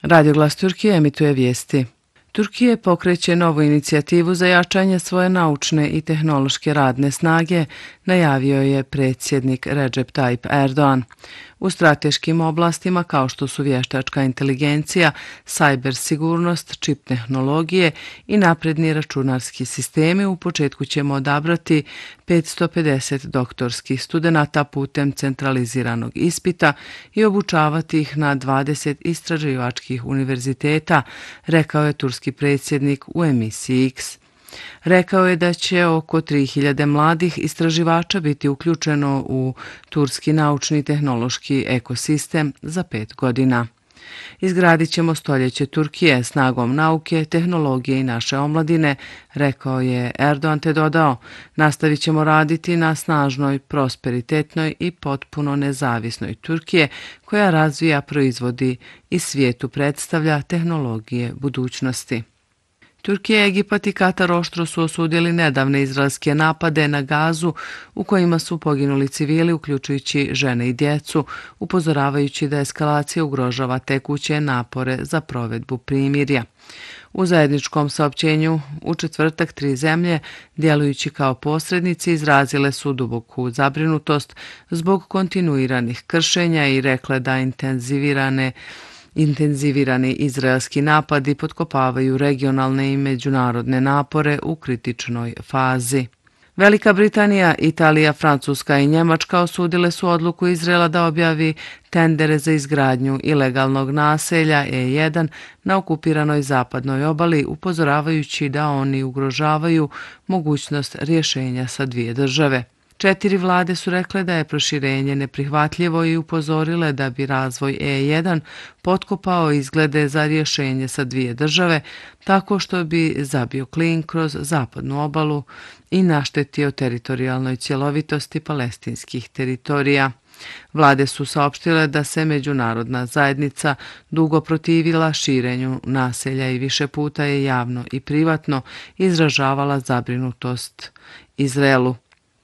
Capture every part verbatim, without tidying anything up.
Radio Glas Turkije emituje vijesti. Turkije pokreće novu inicijativu za jačanje svoje naučne i tehnološke radne snage, najavio je predsjednik Recep Tayyip Erdoğan. U strateškim oblastima kao što su vještačka inteligencija, sajber sigurnost, čip tehnologije i napredni računarski sistemi, u početku ćemo odabrati petsto pedeset doktorskih studenata putem centraliziranog ispita i obučavati ih na dvadeset istraživačkih univerziteta, rekao je turski predsjednik u emisiji X. Rekao je da će oko tri hiljade mladih istraživača biti uključeno u turski naučni i tehnološki ekosistem za pet godina. Izgradit ćemo stoljeće Turkije snagom nauke, tehnologije i naše omladine, rekao je Erdoğan te dodao, nastavit ćemo raditi na snažnoj, prosperitetnoj i potpuno nezavisnoj Turkije koja razvija, proizvodi i svijetu predstavlja tehnologije budućnosti. Turkija, Egipat i Katar oštro su osudili nedavne izraelske napade na Gazu u kojima su poginuli civili, uključujući žene i djecu, upozoravajući da eskalacija ugrožava tekuće napore za provedbu primirja. U zajedničkom saopćenju u četvrtak tri zemlje, djelujući kao posrednici, izrazile su duboku zabrinutost zbog kontinuiranih kršenja i rekle da intenzivirane Intenzivirani izraelski napadi potkopavaju regionalne i međunarodne napore u kritičnoj fazi. Velika Britanija, Italija, Francuska i Njemačka osudile su odluku Izraela da objavi tendere za izgradnju ilegalnog naselja E jedan na okupiranoj zapadnoj obali, upozoravajući da oni ugrožavaju mogućnost rješenja sa dvije države. Četiri vlade su rekle da je proširenje neprihvatljivo i upozorile da bi razvoj E jedan potkopao izglede za rješenje sa dvije države, tako što bi zabio klin kroz zapadnu obalu i naštetio teritorijalnoj cjelovitosti palestinskih teritorija. Vlade su saopštile da se međunarodna zajednica dugo protivila širenju naselja i više puta je javno i privatno izražavala zabrinutost Izraelu.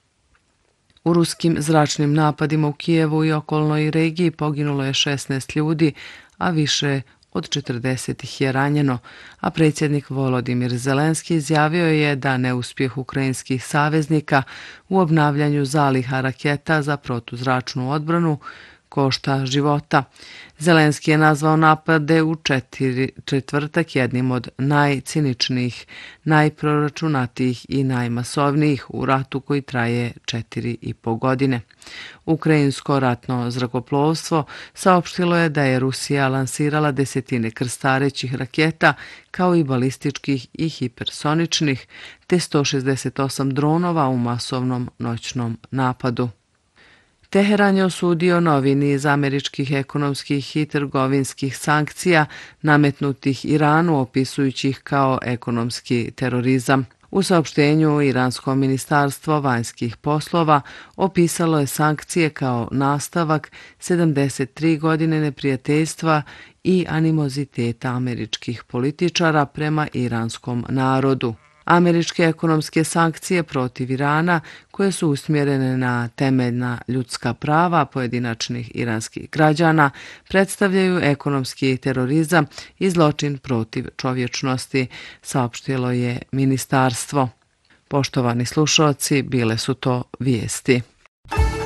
U ruskim zračnim napadima u Kijevu i okolnoj regiji poginulo je šesnaest ljudi, a više od četrdeset ih je ranjeno, a predsjednik Volodimir Zelenski izjavio je da neuspjeh ukrajinskih saveznika u obnavljanju zaliha raketa za protuzračnu odbranu košta života. Zelenski je nazvao napade u četiri, četvrtak jednim od najciničnijih, najproračunatijih i najmasovnijih u ratu koji traje četiri i po godine. Ukrajinsko ratno zrakoplovstvo saopštilo je da je Rusija lansirala desetine krstarećih raketa kao i balističkih i hipersoničnih te sto šezdeset osam dronova u masovnom noćnom napadu. Teheran je osudio novi niz američkih ekonomskih i trgovinskih sankcija nametnutih Iranu, opisujući ih kao ekonomski terorizam. U saopštenju Iransko ministarstvo vanjskih poslova opisalo je sankcije kao nastavak sedamdeset tri godine neprijateljstva i animoziteta američkih političara prema iranskom narodu. Američke ekonomske sankcije protiv Irana, koje su usmjerene na temeljna ljudska prava pojedinačnih iranskih građana, predstavljaju ekonomski terorizam i zločin protiv čovječnosti, saopštilo je ministarstvo. Poštovani slušalci, bile su to vijesti.